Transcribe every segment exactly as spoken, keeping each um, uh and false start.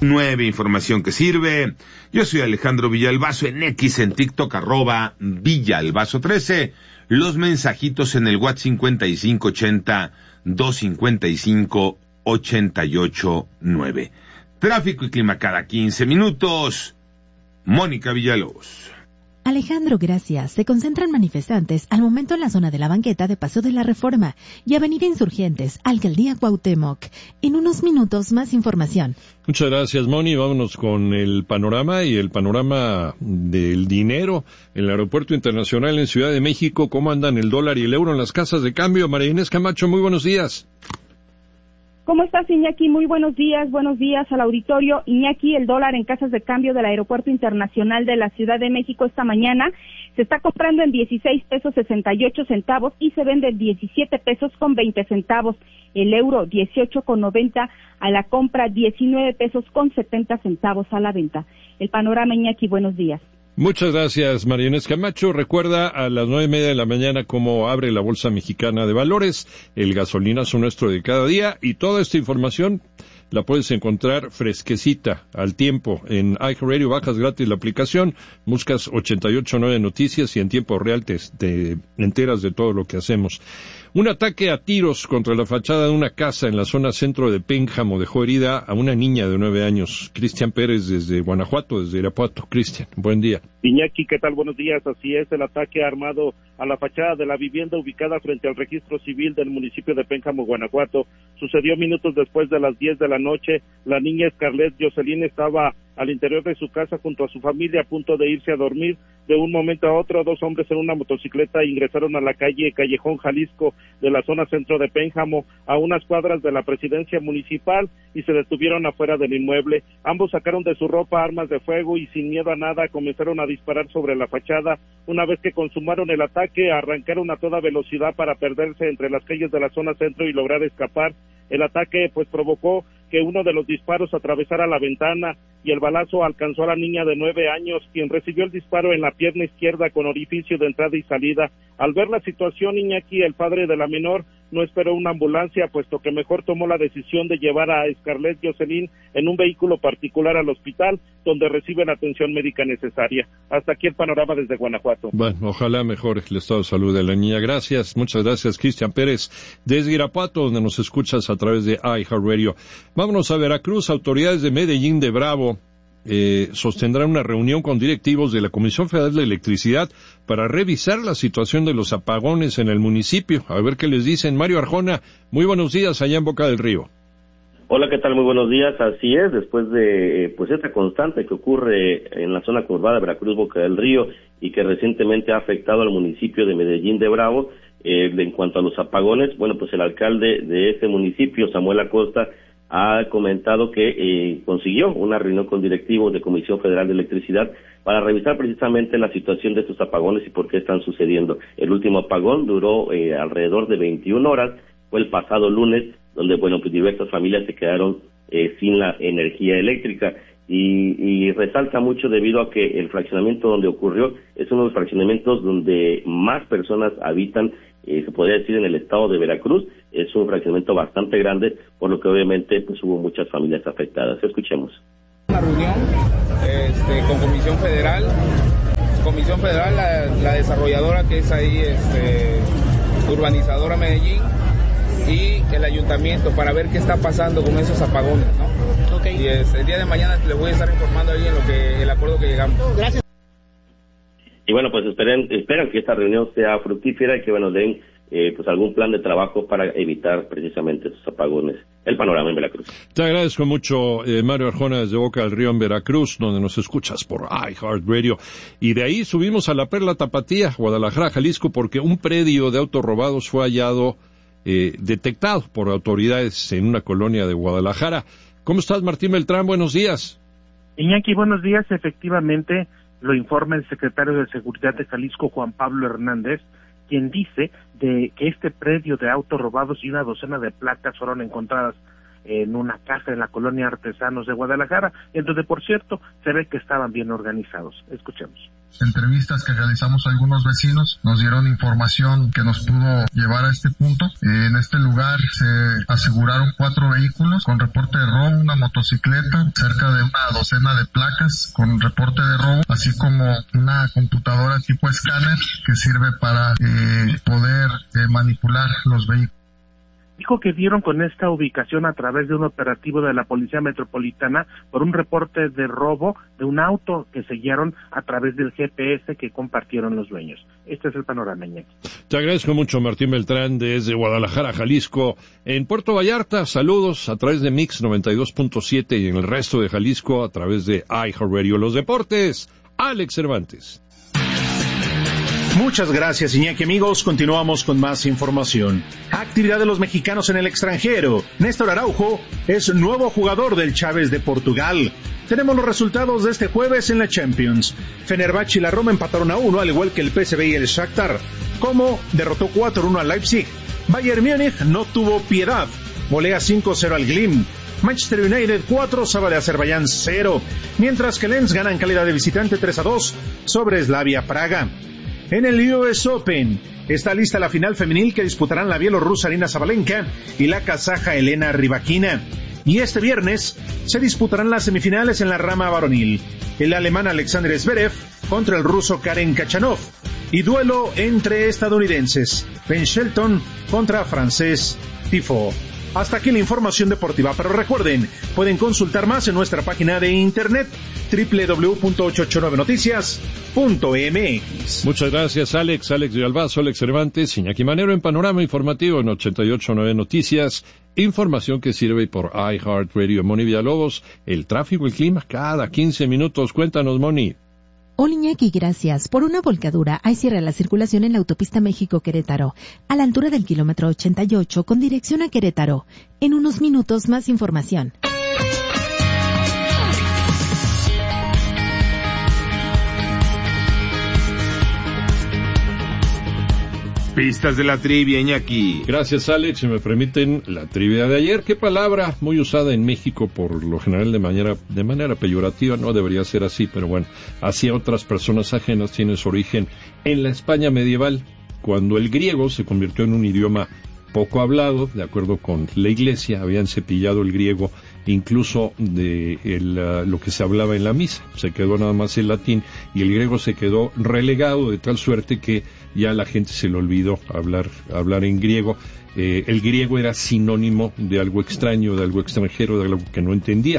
nueve, información que sirve. Yo soy Alejandro Villalbazo, en X, en TikTok, arroba Villalbazo trece. Los mensajitos en el WhatsApp cincuenta y cinco ochenta, doscientos cincuenta y cinco, ochenta y ocho nueve. Tráfico y clima cada quince minutos. Mónica Villalobos. Alejandro, gracias. Se concentran manifestantes al momento en la zona de la banqueta de Paso de la Reforma y Avenida Insurgentes, Alcaldía Cuauhtémoc. En unos minutos, más información. Muchas gracias, Moni. Vámonos con el panorama y el panorama del dinero en el Aeropuerto Internacional en Ciudad de México. ¿Cómo andan el dólar y el euro en las casas de cambio? María Inés Camacho, muy buenos días. ¿Cómo estás, Iñaki? Muy buenos días, buenos días al auditorio. Iñaki, el dólar en casas de cambio del Aeropuerto Internacional de la Ciudad de México esta mañana se está comprando en dieciséis pesos sesenta y ocho centavos y se vende en diecisiete pesos con veinte centavos. El euro, dieciocho con noventa a la compra, diecinueve pesos con setenta centavos a la venta. El panorama, Iñaki, buenos días. Muchas gracias, María Inés Camacho. Recuerda a las nueve y media de la mañana cómo abre la Bolsa Mexicana de Valores, el gasolinazo nuestro de cada día, y toda esta información la puedes encontrar fresquecita, al tiempo, en iHeartRadio. Bajas gratis la aplicación, buscas ochenta y ocho punto nueve Noticias y en tiempo real te, te enteras de todo lo que hacemos. Un ataque a tiros contra la fachada de una casa en la zona centro de Pénjamo dejó herida a una niña de nueve años. Cristian Pérez desde Guanajuato, desde Irapuato. Cristian, buen día. Iñaki, ¿qué tal? Buenos días. Así es, el ataque armado a la fachada de la vivienda ubicada frente al registro civil del municipio de Pénjamo, Guanajuato, sucedió minutos después de las diez de la noche. La niña Scarlett Jocelyn estaba al interior de su casa junto a su familia a punto de irse a dormir. De un momento a otro, dos hombres en una motocicleta ingresaron a la calle Callejón Jalisco de la zona centro de Pénjamo, a unas cuadras de la presidencia municipal, y se detuvieron afuera del inmueble. Ambos sacaron de su ropa armas de fuego y sin miedo a nada comenzaron a disparar sobre la fachada. Una vez que consumaron el ataque, arrancaron a toda velocidad para perderse entre las calles de la zona centro y lograr escapar. El ataque pues provocó que uno de los disparos atravesara la ventana y el balazo alcanzó a la niña de nueve años, quien recibió el disparo en la pierna izquierda con orificio de entrada y salida. Al ver la situación, Iñaki, el padre de la menor, no esperó una ambulancia, puesto que mejor tomó la decisión de llevar a Scarlett Jocelyn en un vehículo particular al hospital, donde recibe la atención médica necesaria. Hasta aquí el panorama desde Guanajuato. Bueno, ojalá mejore el estado de salud de la niña. Gracias, muchas gracias, Cristian Pérez, desde Irapuato, donde nos escuchas a través de iHeartRadio. Vámonos a Veracruz. Autoridades de Medellín de Bravo eh, sostendrán una reunión con directivos de la Comisión Federal de Electricidad para revisar la situación de los apagones en el municipio. A ver qué les dicen. Mario Arjona, muy buenos días allá en Boca del Río. Hola, ¿qué tal? Muy buenos días. Así es, después de pues esta constante que ocurre en la zona conurbada de Veracruz, Boca del Río, y que recientemente ha afectado al municipio de Medellín de Bravo, eh, en cuanto a los apagones, bueno, pues el alcalde de ese municipio, Samuel Acosta, ha comentado que eh, consiguió una reunión con directivos de Comisión Federal de Electricidad para revisar precisamente la situación de estos apagones y por qué están sucediendo. El último apagón duró eh, alrededor de veintiuna horas, fue el pasado lunes, donde, bueno, pues diversas familias se quedaron eh, sin la energía eléctrica. Y, y resalta mucho debido a que el fraccionamiento donde ocurrió es uno de los fraccionamientos donde más personas habitan, eh, se podría decir, en el estado de Veracruz. Es un fraccionamiento bastante grande, por lo que obviamente pues hubo muchas familias afectadas. Escuchemos. Una reunión este, con Comisión Federal, Comisión Federal, la, la desarrolladora que es ahí, este, Urbanizadora Medellín, y el ayuntamiento para ver qué está pasando con esos apagones, ¿no? Okay. Y es, el día de mañana les voy a estar informando ahí en lo que el acuerdo que llegamos. Gracias. Y bueno, pues esperen, esperan que esta reunión sea fructífera y que bueno den eh, pues algún plan de trabajo para evitar precisamente esos apagones. El panorama en Veracruz. Te agradezco mucho, eh, Mario Arjona, desde Boca del Río en Veracruz, donde nos escuchas por iHeartRadio. Y de ahí subimos a la Perla Tapatía, Guadalajara, Jalisco, porque un predio de autos robados fue hallado Eh, detectado por autoridades en una colonia de Guadalajara. ¿Cómo estás, Martín Beltrán? Buenos días. Iñaki, buenos días. Efectivamente, lo informa el secretario de Seguridad de Jalisco, Juan Pablo Hernández, quien dice de que este predio de autos robados y una docena de placas fueron encontradas en una casa en la colonia Artesanos de Guadalajara, en donde, por cierto, se ve que estaban bien organizados. Escuchemos. entrevistas que realizamos a algunos vecinos, nos dieron información que nos pudo llevar a este punto. Eh, en este lugar se aseguraron cuatro vehículos con reporte de robo, una motocicleta, cerca de una docena de placas con reporte de robo, así como una computadora tipo escáner que sirve para eh, poder eh, manipular los vehículos. Dijo que dieron con esta ubicación a través de un operativo de la Policía Metropolitana por un reporte de robo de un auto que seguieron a través del G P S que compartieron los dueños. Este es el panorama, Iñaki. Te agradezco mucho, Martín Beltrán, desde Guadalajara, Jalisco. En Puerto Vallarta, saludos a través de Mix noventa y dos punto siete y en el resto de Jalisco a través de iHeartRadio. Los deportes, Alex Cervantes. Muchas gracias, Iñaki. Amigos, continuamos con más información. Actividad de los mexicanos en el extranjero. Néstor Araujo es nuevo jugador del Chávez de Portugal. Tenemos los resultados de este jueves en la Champions. Fenerbahce y la Roma empataron a uno, al igual que el P S V y el Shakhtar. Como derrotó cuatro a uno al Leipzig. Bayern Múnich no tuvo piedad. Golea cinco cero al Glimt. Manchester United cuatro, Saba de Azerbaiyán cero. Mientras que Lens gana en calidad de visitante tres a dos sobre Slavia Praga. En el U S Open está lista la final femenil que disputarán la bielorrusa Arina Sabalenka y la kazaja Elena Rybakina. Y este viernes se disputarán las semifinales en la rama varonil. El alemán Alexander Zverev contra el ruso Karen Khachanov. Y duelo entre estadounidenses. Ben Shelton contra francés Tifoe. Hasta aquí la información deportiva, pero recuerden, pueden consultar más en nuestra página de internet doble u doble u doble u punto ochocientos ochenta y nueve noticias punto m x. Muchas gracias, Alex, Alex Villalbazo, Alex Cervantes, Iñaki Manero en Panorama Informativo en ochenta y ocho punto nueve Noticias. Información que sirve por iHeartRadio. Moni Villalobos, el tráfico, el clima, cada quince minutos. Cuéntanos, Moni. Hola, Iñaki, gracias. Por una volcadura hay cierre a la circulación en la autopista México-Querétaro, a la altura del kilómetro ochenta y ocho con dirección a Querétaro. En unos minutos más información. Pistas de la trivia, Iñaki. Gracias, Alex. Si me permiten, la trivia de ayer. ¿Qué palabra muy usada en México por lo general de manera, de manera peyorativa? No debería ser así, pero bueno, hacia otras personas ajenas tiene su origen en la España medieval, cuando el griego se convirtió en un idioma poco hablado, de acuerdo con la Iglesia. Habían cepillado el griego incluso de el, uh, lo que se hablaba en la misa. Se quedó nada más el latín y el griego se quedó relegado de tal suerte que ya la gente se le olvidó hablar, hablar en griego. Eh, el griego era sinónimo de algo extraño, de algo extranjero, de algo que no entendía.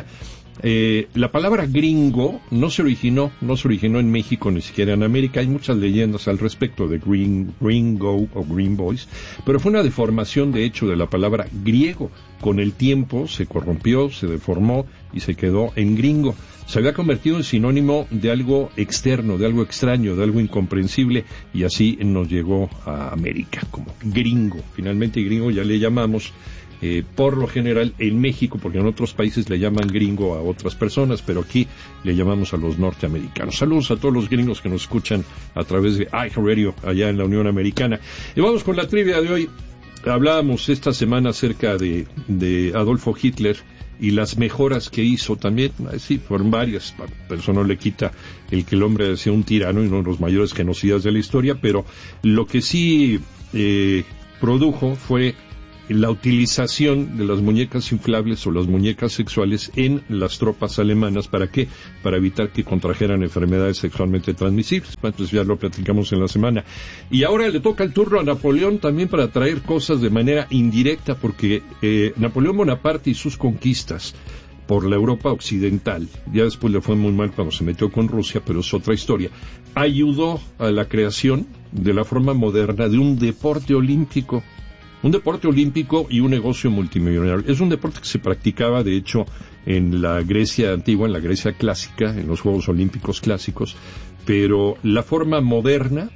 Eh, la palabra gringo no se originó, no se originó en México, ni siquiera en América. Hay muchas leyendas al respecto de green, gringo o green boys, pero fue una deformación de hecho de la palabra griego. Con el tiempo se corrompió, se deformó y se quedó en gringo. Se había convertido en sinónimo de algo externo, de algo extraño, de algo incomprensible, y así nos llegó a América como gringo. Finalmente gringo ya le llamamos. Eh, por lo general en México, porque en otros países le llaman gringo a otras personas, pero aquí le llamamos a los norteamericanos. Saludos a todos los gringos que nos escuchan a través de iHeartRadio allá en la Unión Americana. Y vamos con la trivia de hoy. Hablábamos esta semana acerca de, de Adolfo Hitler y las mejoras que hizo también. Sí, fueron varias, pero eso no le quita el que el hombre sea un tirano y uno de los mayores genocidas de la historia, pero lo que sí eh, produjo fue la utilización de las muñecas inflables o las muñecas sexuales en las tropas alemanas. ¿Para qué? Para evitar que contrajeran enfermedades sexualmente transmisibles. Entonces ya lo platicamos en la semana. Y ahora le toca el turno a Napoleón también para traer cosas de manera indirecta, porque eh, Napoleón Bonaparte y sus conquistas por la Europa occidental, ya después le fue muy mal cuando se metió con Rusia, pero es otra historia, ayudó a la creación de la forma moderna de un deporte olímpico. Un deporte olímpico y un negocio multimillonario. Es un deporte que se practicaba, de hecho, en la Grecia antigua, en la Grecia clásica, en los Juegos Olímpicos clásicos, pero la forma moderna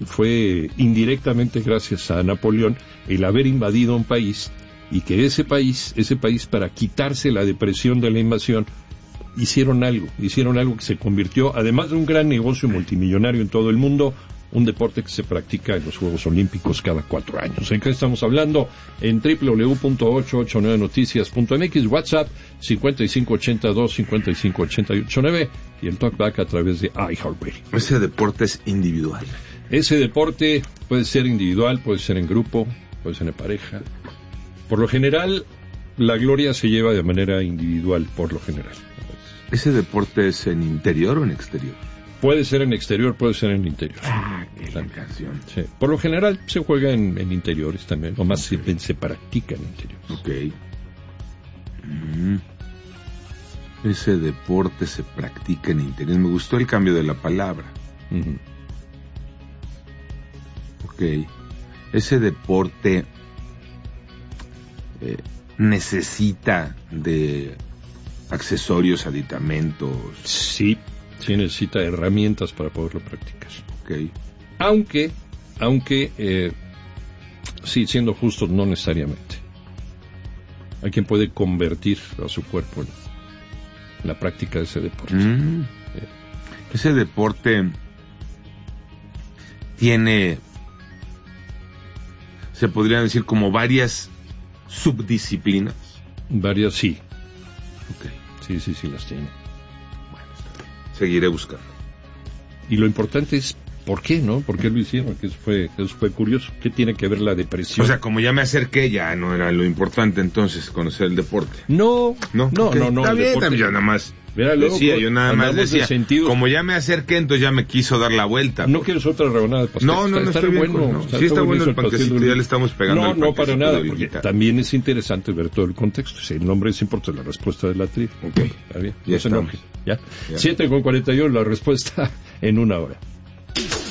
fue indirectamente gracias a Napoleón el haber invadido un país y que ese país, ese país para quitarse la depresión de la invasión, hicieron algo, hicieron algo que se convirtió, además de un gran negocio multimillonario en todo el mundo, un deporte que se practica en los Juegos Olímpicos cada cuatro años. ¿En qué estamos hablando? En doble u doble u doble u punto ocho ocho nueve noticias punto m x, WhatsApp cincuenta y cinco ochenta y dos cincuenta y cinco ochenta y ocho nueve y el talkback a través de iHeartRadio. Ese deporte es individual. Ese deporte puede ser individual, puede ser en grupo, puede ser en pareja. Por lo general, la gloria se lleva de manera individual, por lo general. ¿Ese deporte es en interior o en exterior? Puede ser en exterior, puede ser en interior. Ah, qué la canción. Sí. Por lo general se juega en, en interiores también, o más okay. se, se practica en interiores. Ok. Mm. Ese deporte se practica en interiores. Me gustó el cambio de la palabra. Uh-huh. Ok. Ese deporte eh, necesita de accesorios, aditamentos. Sí. Sí necesita herramientas para poderlo practicar. Okay. Aunque, aunque, eh, sí, siendo justos, no necesariamente. Hay quien puede convertir a su cuerpo en la práctica de ese deporte. Mm. Eh. Ese deporte tiene, se podría decir, como varias subdisciplinas. Varias, sí. Okay. Sí, sí, sí las tiene. Seguiré buscando. Y lo importante es, ¿por qué, no? ¿Por qué lo hicieron? Que eso fue, eso fue curioso. ¿Qué tiene que ver la depresión? O sea, como ya me acerqué, ya no era lo importante entonces conocer el deporte. No, no, no, okay. no, no. Está bien, también, yo nada más Mira, luego, decía, yo nada más decía, sentido... como ya me acerqué, entonces ya me quiso dar la vuelta. ¿No quieres otra rebanada de pastel? No, no, no, está, está está bien, bueno. No. Está, sí está, está bueno el panquecito, panquecito, ya le estamos pegando No, al no, para nada, porque Olguita. también es interesante ver todo el contexto. Si el nombre es importante, la respuesta de la tri. Ok. Está bien, ya no se enoje. ¿Ya? siete con cuarenta y uno, la respuesta en una hora.